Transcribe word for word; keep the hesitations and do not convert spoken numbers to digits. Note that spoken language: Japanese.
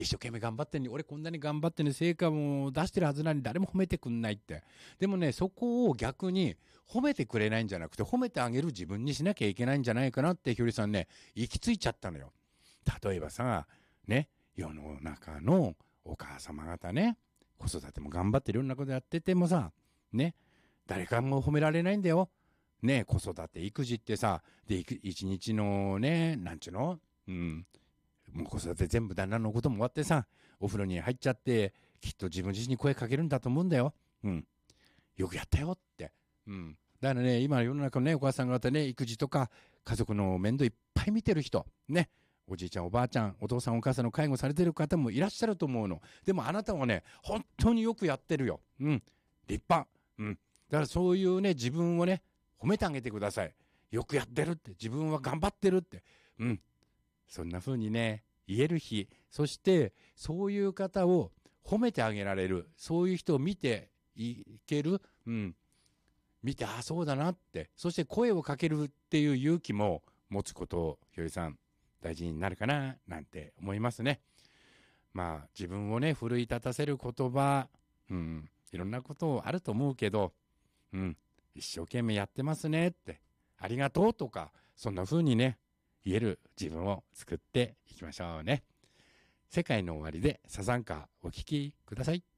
一生懸命頑張ってんのに、俺こんなに頑張ってね、成果も出してるはずなのに誰も褒めてくんないって。でもね、そこを逆に褒めてくれないんじゃなくて、褒めてあげる自分にしなきゃいけないんじゃないかなって、ひよりさんね、行き着いちゃったのよ。例えばさ、ね、世の中のお母様方ね、子育ても頑張ってるようなことやっててもさ、ね、誰かも褒められないんだよ。ね、子育て、育児ってさ、で、一日のね、なんちゅうのうん。もう子育て全部旦那のことも終わってさ、お風呂に入っちゃって、きっと自分自身に声かけるんだと思うんだよ。うん。よくやったよって。うん。だからね、今世の中のね、お母さん方ね、育児とか家族の面倒いっぱい見てる人、ね。おじいちゃん、おばあちゃん、お父さん、お母さんの介護されてる方もいらっしゃると思うの。でもあなたはね、本当によくやってるよ。うん。立派。うん。だからそういうね、自分をね、褒めてあげてください。よくやってるって。自分は頑張ってるって。うん。そんな風にね、言える日、そしてそういう方を褒めてあげられる、そういう人を見ていける、うん、見て、ああ、そうだなって、そして声をかけるっていう勇気も持つことを、ひよりさん、大事になるかな、なんて思いますね。まあ、自分をね、奮い立たせる言葉、うん、いろんなことあると思うけど、うん、一生懸命やってますねって、ありがとうとか、そんな風にね、言える自分を作っていきましょうね。世界の終わりでサザンカお聴きください。